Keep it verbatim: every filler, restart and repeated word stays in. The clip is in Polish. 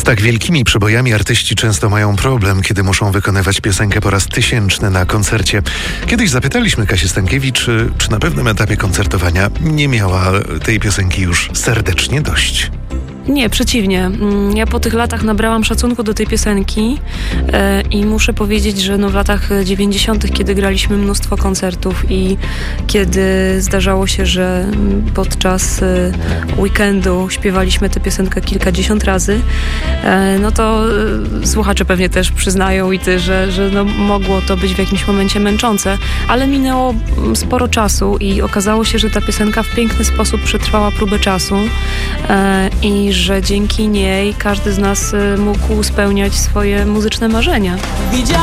tak wielkimi przebojami artyści często mają problem, kiedy muszą wykonywać piosenkę po raz tysięczny na koncercie. Kiedyś zapytaliśmy Kasię Stankiewicz, czy, czy na pewnym etapie koncertowania nie miała tej piosenki już serdecznie dość. Nie, przeciwnie. Ja po tych latach nabrałam szacunku do tej piosenki e, i muszę powiedzieć, że no w latach dziewięćdziesiątych, kiedy graliśmy mnóstwo koncertów i kiedy zdarzało się, że podczas e, weekendu śpiewaliśmy tę piosenkę kilkadziesiąt razy, e, no to e, słuchacze pewnie też przyznają i ty, że, że no mogło to być w jakimś momencie męczące, ale minęło sporo czasu i okazało się, że ta piosenka w piękny sposób przetrwała próbę czasu e, i że dzięki niej każdy z nas mógł spełniać swoje muzyczne marzenia.